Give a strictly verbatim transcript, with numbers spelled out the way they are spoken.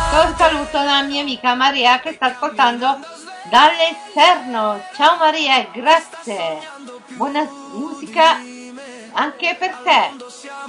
Un saluto alla mia amica Maria che sta ascoltando dall'esterno. Ciao Maria, e grazie. Buona musica anche per te.